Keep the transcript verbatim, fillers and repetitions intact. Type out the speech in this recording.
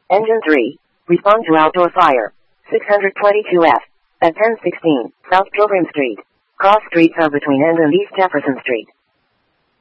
Engine three. Respond to outdoor fire. six twenty-two F. At ten sixteen, South Pilgrim Street. Cross streets are between End and East Jefferson Street.